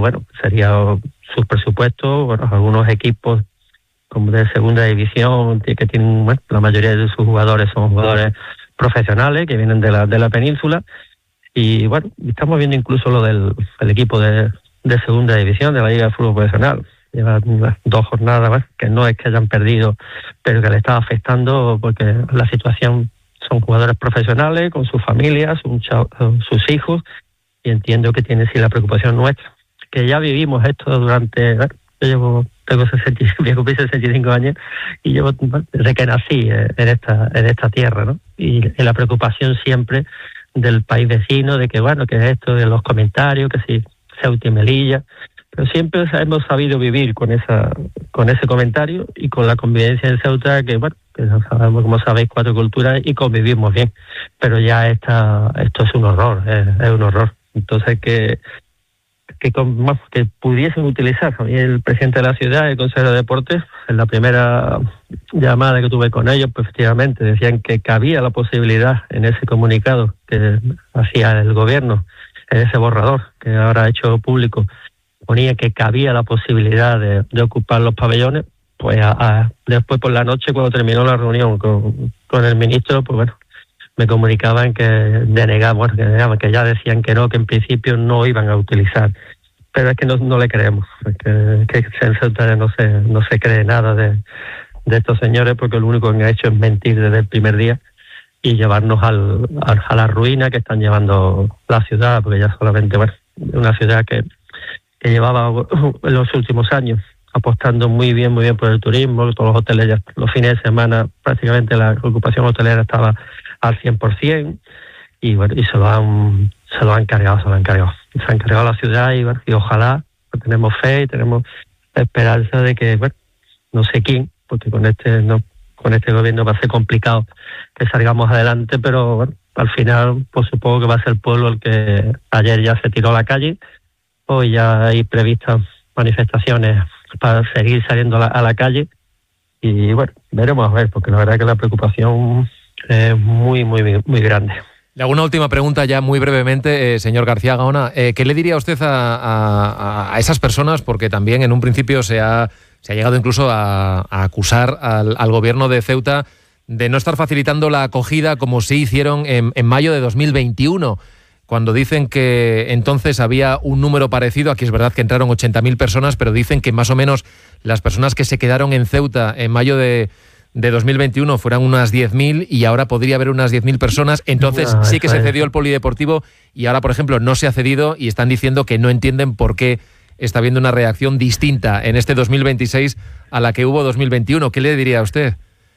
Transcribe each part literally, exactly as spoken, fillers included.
bueno, sería sus presupuestos, bueno, algunos equipos como de segunda división, que tienen, bueno, la mayoría de sus jugadores son jugadores profesionales que vienen de la de la península, y bueno, estamos viendo incluso lo del el equipo de, de segunda división de la Liga de Fútbol Profesional. Lleva dos jornadas, bueno, que no es que hayan perdido, pero que le está afectando porque la situación, son jugadores profesionales con sus familias, sus, sus hijos, y entiendo que tiene sí la preocupación nuestra, que ya vivimos esto durante, bueno, yo llevo tengo sesenta, voy a cumplir sesenta y cinco años y llevo desde que nací en esta en esta tierra, ¿no? Y, y la preocupación siempre del país vecino, de que bueno, que es esto de los comentarios, que si Ceuta y Melilla, pero siempre hemos sabido vivir con esa con ese comentario y con la convivencia en Ceuta, que bueno, que sabemos, como sabéis, cuatro culturas y convivimos bien, pero ya esta, esto es un horror, es, es un horror. Entonces que Que, con, que pudiesen utilizar. A mí el presidente de la ciudad, el consejero de deportes, en la primera llamada que tuve con ellos, pues efectivamente decían que cabía la posibilidad en ese comunicado que hacía el gobierno, en ese borrador que ahora ha hecho público, ponía que cabía la posibilidad de, de ocupar los pabellones. Pues a, a, después por la noche, cuando terminó la reunión con, con el ministro, pues bueno, me comunicaban que denegaban, bueno, que, denegaban, que ya decían que no, que en principio no iban a utilizar. Pero es que no, no le creemos, es que, que en Ceuta no se, no se cree nada de, de estos señores, porque lo único que han hecho es mentir desde el primer día y llevarnos al, a, a la ruina que están llevando la ciudad, porque ya solamente, bueno, una ciudad que, que llevaba en los últimos años apostando muy bien, muy bien por el turismo, todos los hoteles ya, los fines de semana prácticamente la ocupación hotelera estaba al cien por ciento, y bueno, y se lo han se lo han cargado, se lo han cargado. Se han cargado la ciudad y, bueno, y ojalá, pues tenemos fe y tenemos esperanza de que, bueno, no sé quién, porque con este no con este gobierno va a ser complicado que salgamos adelante, pero bueno, al final pues supongo que va a ser el pueblo el que ayer ya se tiró a la calle, hoy ya hay previstas manifestaciones para seguir saliendo a la, a la calle, y bueno, veremos a ver, porque la verdad es que la preocupación es muy, muy, muy grande. Le hago una última pregunta ya muy brevemente, eh, señor García Gaona. Eh, ¿Qué le diría usted a, a, a esas personas? Porque también en un principio se ha, se ha llegado incluso a, a acusar al, al gobierno de Ceuta de no estar facilitando la acogida como sí hicieron en, en mayo de dos mil veintiuno, cuando dicen que entonces había un número parecido. Aquí es verdad que entraron ochenta mil personas, pero dicen que más o menos las personas que se quedaron en Ceuta en mayo de... de dos mil veintiuno fueran unas diez mil y ahora podría haber unas diez mil personas. Entonces no, sí que se cedió el polideportivo y ahora, por ejemplo, no se ha cedido y están diciendo que no entienden por qué está habiendo una reacción distinta en este dos mil veintiséis a la que hubo dos mil veintiuno. ¿Qué le diría a usted?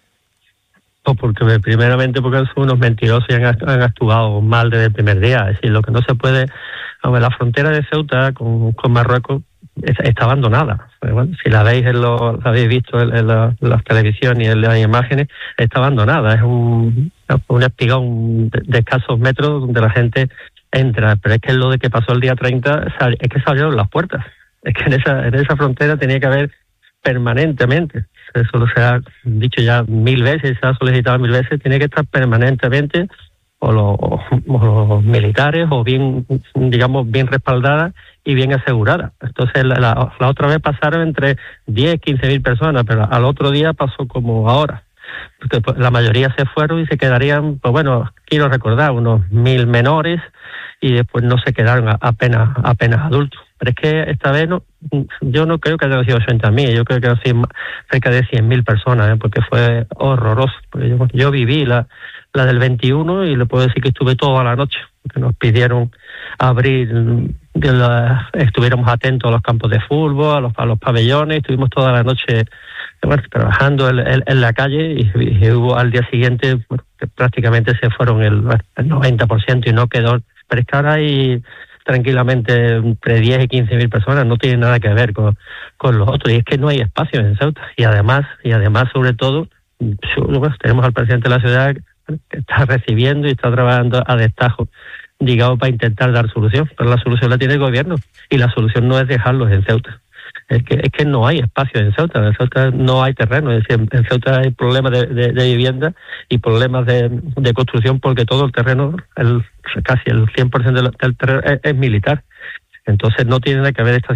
Pues porque primeramente porque son unos mentirosos y han, han actuado mal desde el primer día. Es decir, lo que no se puede... A ver, la frontera de Ceuta con, con Marruecos está abandonada. Bueno, si la veis, en lo, la habéis visto en, en, la, en las televisiones y en las imágenes, está abandonada. Es un, un espigón de, de escasos metros donde la gente entra. Pero es que lo de que pasó el día treinta, es que se abrieron las puertas. Es que en esa, en esa frontera tenía que haber permanentemente, eso se ha dicho ya mil veces, se ha solicitado mil veces, tiene que estar permanentemente o los, o los militares, o bien, digamos, bien respaldadas y bien aseguradas. Entonces la, la, la otra vez pasaron entre diez, quince mil personas, pero al otro día pasó como ahora, porque pues, la mayoría se fueron y se quedarían, pues bueno, quiero recordar, unos mil menores, y después no se quedaron apenas apenas adultos. Pero es que esta vez no, yo no creo que hayan sido ochenta mil, yo creo que han sido cerca de cien mil personas, ¿eh? Porque fue horroroso. Porque yo, yo viví la, la del veintiuno y le puedo decir que estuve toda la noche, porque nos pidieron abrir, que la, estuviéramos atentos a los campos de fútbol, a los, a los pabellones, estuvimos toda la noche bueno, trabajando en, en, en la calle, y, y hubo al día siguiente bueno, que prácticamente se fueron el, el noventa por ciento y no quedó. Pero es que ahora hay tranquilamente entre diez y quince mil personas, no tiene nada que ver con, con los otros, y es que no hay espacio en Ceuta, y además, y además sobre todo, bueno, tenemos al presidente de la ciudad que está recibiendo y está trabajando a destajo, digamos, para intentar dar solución, pero la solución la tiene el gobierno, y la solución no es dejarlos en Ceuta. Es que es que no hay espacio en Ceuta, en Ceuta no hay terreno, es decir, en Ceuta hay problemas de, de, de vivienda y problemas de, de construcción, porque todo el terreno, el casi el cien por ciento del terreno es, es militar. Entonces no tiene nada que ver esta